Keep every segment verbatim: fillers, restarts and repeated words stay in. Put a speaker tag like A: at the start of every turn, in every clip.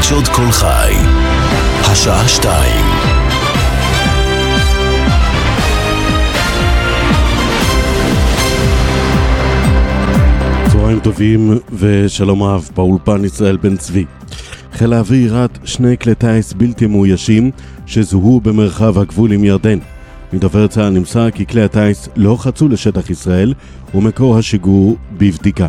A: חדשות כל חי, השעה שתיים.
B: צהריים טובים ושלום רב, באולפן ישראל בן צבי. חיל האוויר יירט שני כלי טייס בלתי מאוישים שזוהו במרחב הגבול עם ירדן. מדובר צה"ל נמסר כי כלי הטייס לא חצו לשטח ישראל ומקור השיגור בבדיקה.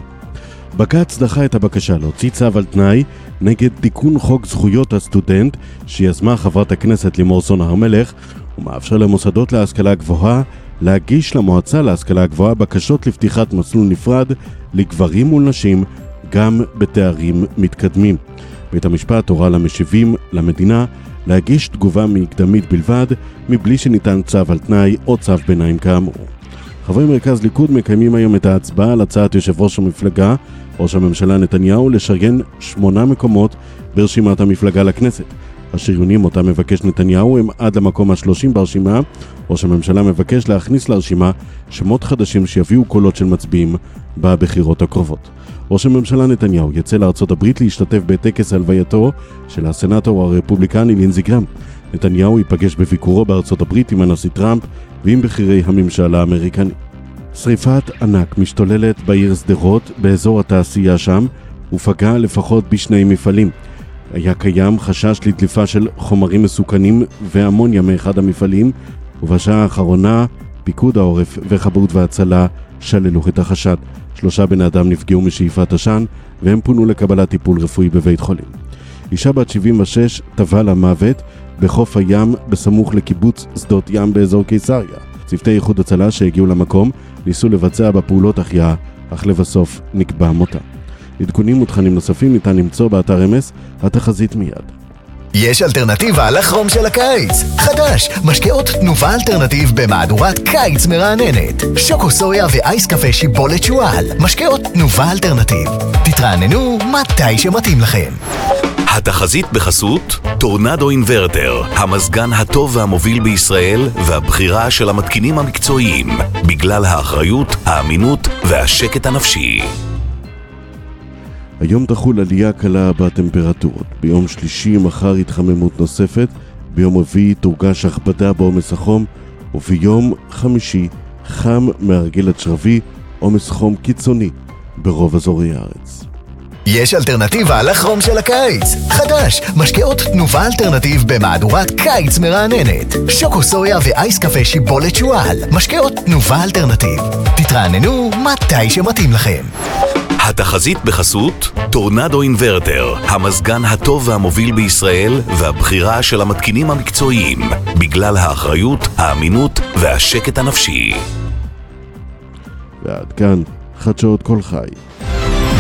B: בג"ץ דחה את הבקשה להוציא צו על תנאי נגד תיקון חוק זכויות הסטודנט שיזמה חברת הכנסת לימור סון הר מלך, ומאפשר למוסדות להשכלה גבוהה להגיש למועצה להשכלה גבוהה בקשות לפתיחת מסלול נפרד לגברים ולנשים גם בתארים מתקדמים. בית המשפט הורה למשיבים למדינה להגיש תגובה מקדמית בלבד מבלי שניתן צו על תנאי או צו ביניים כאמור. חברי מרכז ליכוד מקיימים היום את ההצבעה על הצעת יושב ראש המפלגה, ראש הממשלה נתניהו, לשריין שמונה מקומות ברשימת המפלגה לכנסת. השריונים אותה מבקש נתניהו הם עד למקום השלושים ברשימה. ראש הממשלה מבקש להכניס לרשימה שמות חדשים שיביאו קולות של מצביעים בבחירות הקרובות. ראש הממשלה נתניהו יצא לארצות הברית להשתתף בטקס הלווייתו של הסנאטור הרפובליקני לינזי גרהם. נתניהו ייפגש בביקורו בארצות הברית עם הנשיא טראמפ ועם בכירי הממשל האמריקני. שריפת ענק משתוללת בעיר שדרות באזור התעשייה שם ופגעה לפחות בשני מפעלים. היה קיים חשש לדליפה של חומרים מסוכנים ואמוניה מאחד המפעלים, ובשעה האחרונה פיקוד העורף וכבאות והצלה שללו את החשד. שלושה בני אדם נפגעו משאיפת עשן והם פונו לקבלת טיפול רפואי בבית חולים. אישה בת שבעים ושש טבעה למוות בחוף הים בסמוך לקיבוץ שדות ים באזור קיסריה. צוותי איחוד הצלה שהגיעו למקום ניסו לבצע בפעולות החייאה, אך לבסוף נקבע מותה. עדכונים ותכנים נוספים ניתן למצוא באתר אמס, התחזית מיד.
A: יש אלטרנטיבה לחום של הקיץ. חדש, משקאות תנובה אלטרנטיב במהדורת קיץ מרעננת. שוקו סויה ואייס קפה שיבולת שואל. משקאות תנובה אלטרנטיב. תתרעננו מתי שמתאים לכם. התחזית בחסות טורנדו אינברטר, המזגן הטוב והמוביל בישראל והבחירה של המתקינים המקצועיים בגלל האחריות, האמינות והשקט הנפשי.
B: היום תחול עלייה קלה בטמפרטורות. ביום שלישי מחר התחממות נוספת, ביום רביעי תורגש הכבדה בעומס החום, וביום חמישי חם מהרגיל עד שרבי, עומס חום קיצוני ברוב אזורי הארץ.
A: יש אלטרנטיבה לחום של הקיץ. חדש, משקאות תנובה אלטרנטיב במהדורת קיץ מרעננת. שוקו סויה ואייס קפה שיבולת שואל. משקאות תנובה אלטרנטיב. תתרעננו מתי שמתאים לכם. התחזית בחסות טורנדו אינברטר, המזגן הטוב והמוביל בישראל והבחירה של המתקינים המקצועיים בגלל האחריות, האמינות והשקט הנפשי.
B: ועד כאן חדשות כל חי.